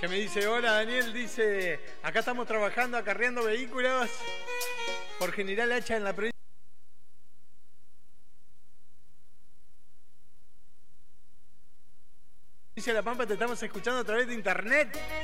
que me dice, hola Daniel, dice, acá estamos trabajando, acarreando vehículos por General Hacha en la provincia de La Pampa, te estamos escuchando a través de internet.